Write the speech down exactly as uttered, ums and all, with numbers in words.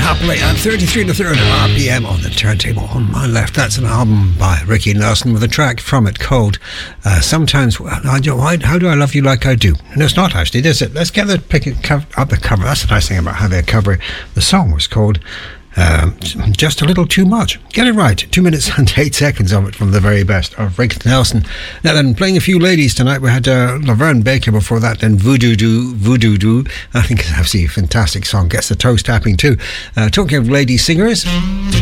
happily at thirty-three and a third R P M on the turntable on my left. That's an album by Ricky Nelson with a track from it called uh, Sometimes I do, How Do I Love You Like I Do? And it's not actually, is it? Let's get the pick it cover, up the cover. That's the nice thing about having a cover. The song was called Um, Just a Little Too Much. Get it right. Two minutes and eight seconds of it from the very best of Rick Nelson. Now then, playing a few ladies tonight. We had uh, Laverne Baker before that, then Voodoo Doo, Voodoo Doo. I think it's absolutely a fantastic song. Gets the toes tapping too. Uh, talking of lady singers,